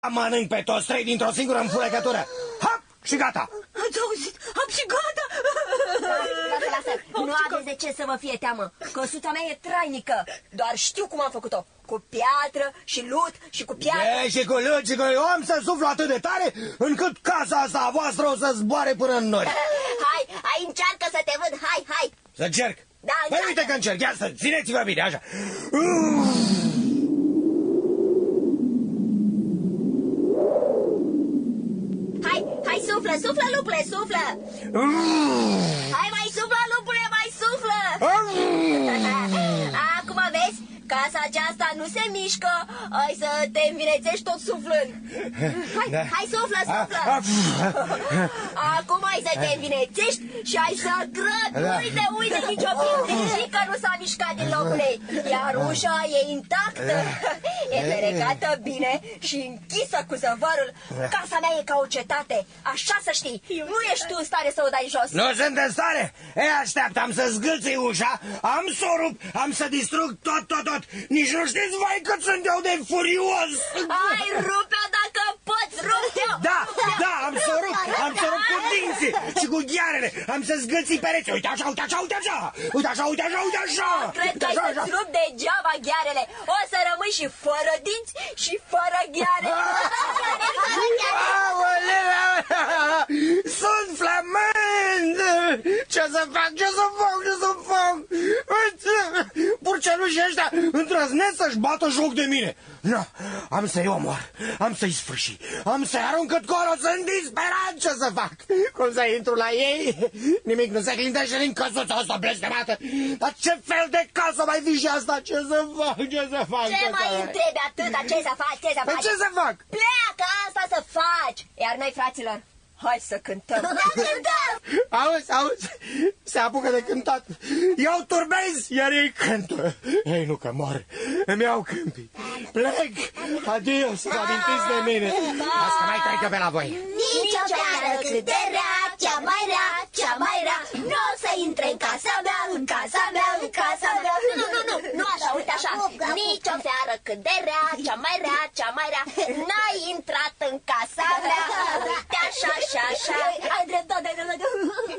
Mănânc pe toți trei dintr-o singură înfulecătură. Hop! Și gata. Ați auzit? Hop și gata. Lasă. Nu aveți de ce să vă fie teamă. Căsuța mea e trainică. Doar știu cum am făcut-o. Cu piatră și lut și cu piatră. Și cu lut și cu... Eu am să suflu atât de tare încât casa asta a voastră o să zboare până în nori. Hai, încearcă să te văd. Hai. Să încerc? Da, păi uite că încerc. Ia să țineți-vă bine, așa. Hai, suflă, lupule, suflă. Hai, mai suflă, lupule, mai suflă. Acum vezi, casa aceasta nu se mișcă. Hai să te învinețești tot suflând. Hai, suflă. Acum hai să te învinețești și hai să grăbi. Uite, nici o pietrică nu s-a mișcat din locul ei. Iar ușa e intactă. E ferecată bine și închisă cu zăvorul. Casa mea e ca o cetate, așa să știi. Nu ești tu în stare să o dai jos. Nu sunt în stare? Așteaptă, am să zgâlțui ușa, am să o rup, am să distrug tot. Nici nu știți, vai, cât sunt eu de furios. Hai, rupe-o dacă poți, rupe-o. Da, am să o rup cu dinții și cu ghearele. Am să zgâlții pereți. Uite așa. Cred că ai să-ți rup degeaba ghearele. O să rămâi și fără dinți și fără gheare. Sunt flămând! Ce să fac? Purcelușii ăștia îndrăznesc să-și bată joc de mine. No, am să-i omor, am să-i sfârși, am să-i arunc cât colo, sunt disperat. Ce să fac? Cum să intru la ei? Nimic nu se clintește din căsuța asta blestemată. Dar ce fel de casă mai fi și asta? Ce să fac? Ce mai întrebi atâta? Ce să faci? Ce să fac? Pleacă, asta să faci. Iar noi, fraților, hai să cântăm. Auzi, se apucă de cântat. Eu turbez, iar ei cântă. Ei, nu că mor, îmi iau câmpii. Plec, adio, să vă amintiți de mine. Las că mai trecă pe la voi. Nici o seară cât de rea, cea mai rea, nu o să intre în casa mea. Nu așa, uite așa. Nici o seară cât de rea, cea mai rea, n-ai intrat în casa mea. Uite așa. Ai dreptate.